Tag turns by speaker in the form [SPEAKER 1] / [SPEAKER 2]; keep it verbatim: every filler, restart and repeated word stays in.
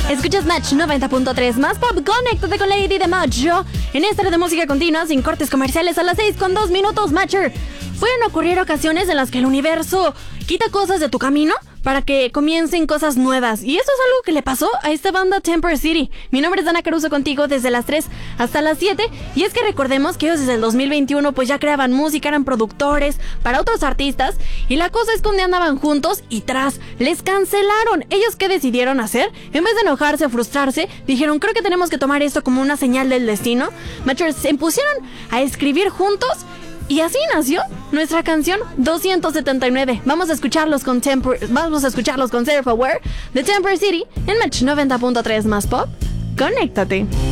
[SPEAKER 1] Escuchas Match noventa punto tres más pop. Conéctate con Lady de Macho en esta red de música continua sin cortes comerciales a las seis con dos minutos. Matcher. Pueden ocurrir ocasiones en las que el universo quita cosas de tu camino para que comiencen cosas nuevas. Y eso es algo que le pasó a esta banda Temper City. Mi nombre es Dana Caruso, contigo desde las tres hasta las siete. Y es que recordemos que ellos desde el dos mil veintiuno pues ya creaban música, eran productores para otros artistas. Y la cosa es que un día andaban juntos y tras, les cancelaron. ¿Ellos qué decidieron hacer? En vez de enojarse o frustrarse, dijeron, creo que tenemos que tomar esto como una señal del destino. Matchers se pusieron a escribir juntos. Y así nació nuestra canción doscientos setenta y nueve. Vamos a escucharlos con Temper, vamos a escucharlos con Self Aware de Temper City en Match noventa punto tres más pop. Conéctate.